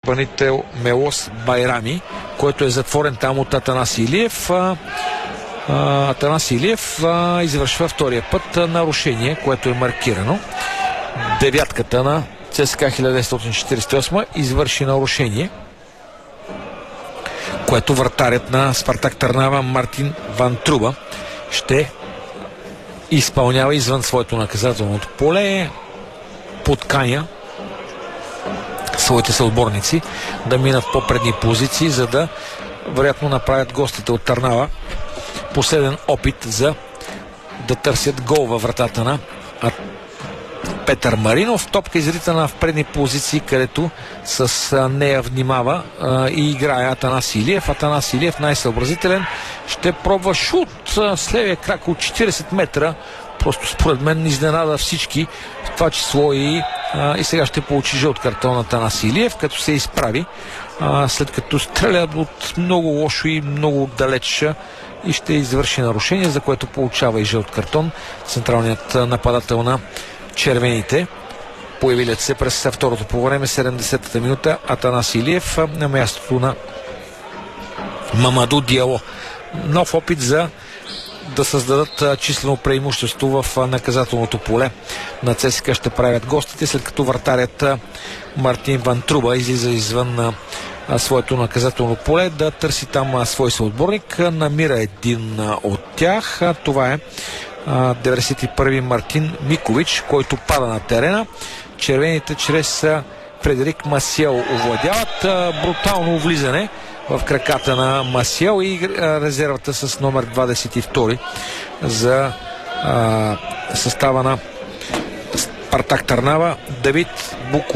изпълнител Мелос Байрами, който е затворен там от Атанаси Илиев. Атанаси Илиев извършва втория път нарушение, което е маркирано. Девятката на ЦСКА 1948 извърши нарушение, което вратарят на Спартак Търнава Мартин Ван Труба ще изпълнява извън своето наказателното поле. Подканя своите съотборници да минат по предни позиции, за да вероятно направят гостите от Търнава последен опит за да търсят гол във вратата на Петър Маринов. Топка изритана в предни позиции, където с нея внимава и играе Атанас Илиев. Атанас Илиев, най-съобразителен, ще пробва шут с левия крак от 40 метра. Просто според мен изненада всички, в това число и сега ще получи жълт картон на Атанас Илиев, като се изправи след като стреля от много лошо и много далеч и ще извърши нарушение, за което получава и жълт картон централният нападател на червените. Появилят се през второто по време, 70-та минута, Атанас Илиев на мястото на Мамаду Диало. Нов опит за да създадат числено преимущество в наказателното поле на ЦСКА ще правят гостите, след като вратарят Мартин Ван Труба излиза извън своето наказателно поле да търси там свой съотборник. Намира един от тях. Това е 91-и Мартин Микович, който пада на терена. Червените чрез Фредерик Масиел овладяват. Брутално влизане в краката на Масиел и резервата с номер 22 за състава на Спартак Търнава. Давид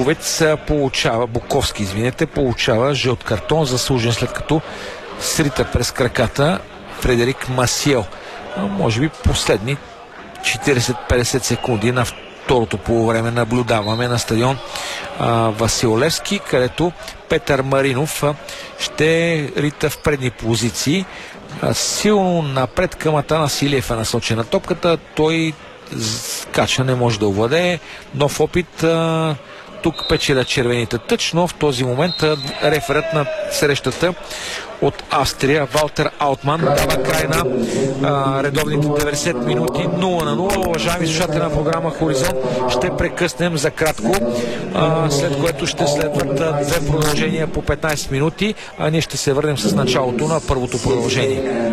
получава жълт картон, заслужен, след като срита през краката Фредерик Масиел. Може би последни 40-50 секунди на второто полувреме наблюдаваме на стадион Васил Левски, където Петър Маринов ще рита в предни позиции. Силно напред към Атанас Илиев е насочена топката. Той скача, не може да овладее. Нов опит. Тук печелят червените тъч, но в този момент реферът на срещата от Австрия Валтер Аутман дава край на редовните 90 минути 0-0. Уважаеми слушатели на програма Хоризонт, ще прекъснем за кратко, след което ще следват две продължения по 15 минути, а ние ще се върнем с началото на първото продължение.